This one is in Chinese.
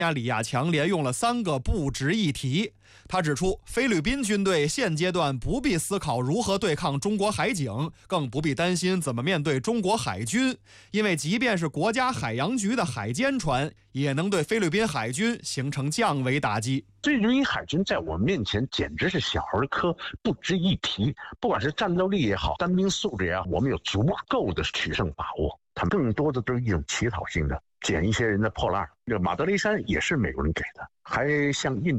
李亚强连用了3个不值一提。他指出，菲律宾军队现阶段不必思考如何对抗中国海警，更不必担心怎么面对中国海军，因为即便是国家海洋局的海监船，也能对菲律宾海军形成降维打击。 菲律宾海军在我们面前简直是小儿科，不值一提。不管是战斗力也好，单兵素质也好，我们有足够的取胜把握。他们更多的都是一种乞讨性的，捡一些人的破烂。这个马德雷山也是美国人给的，还向印度